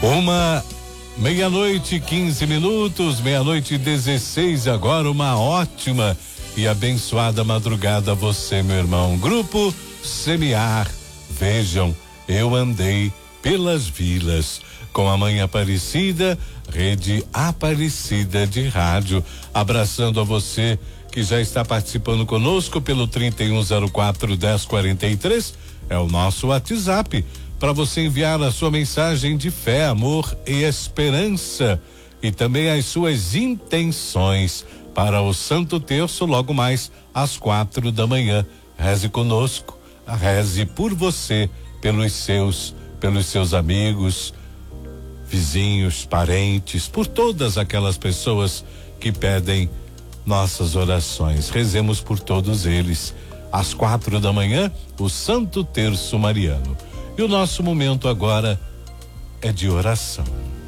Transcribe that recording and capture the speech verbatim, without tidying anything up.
Uma meia-noite, quinze minutos, meia-noite dezesseis agora, uma ótima e abençoada madrugada a você, meu irmão. Grupo Semear, vejam, eu andei pelas vilas com a Mãe Aparecida, Rede Aparecida de Rádio, abraçando a você que já está participando conosco pelo trinta e um zero quatro, dez quarenta e três, é o nosso WhatsApp, para você enviar a sua mensagem de fé, amor e esperança e também as suas intenções para o Santo Terço logo mais às quatro da manhã. Reze conosco, reze por você, pelos seus, pelos seus amigos, vizinhos, parentes, por todas aquelas pessoas que pedem nossas orações. Rezemos por todos eles. Às quatro da manhã, o Santo Terço Mariano. E o nosso momento agora é de oração.